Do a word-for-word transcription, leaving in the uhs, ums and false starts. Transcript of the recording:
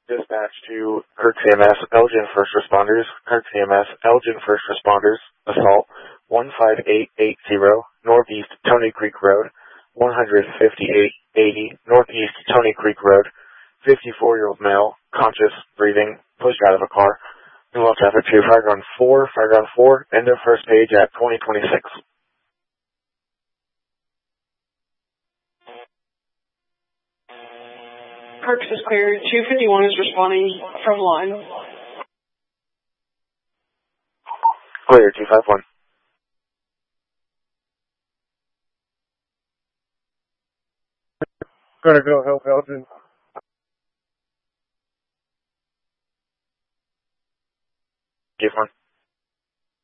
Dispatch to Kirk C M S, Elgin First Responders, Kirk C M S, Elgin First Responders, assault, one five eight eight zero, Northeast Tony Creek Road, one fifty-eight eighty, Northeast Tony Creek Road, fifty-four-year-old male, conscious, breathing, pushed out of a car. Involved traffic to Fireground four, Fireground four, end of first page at twenty twenty-six. Kirk's is clear. two fifty-one is responding from line. Clear, two five one. Gonna go help Elgin.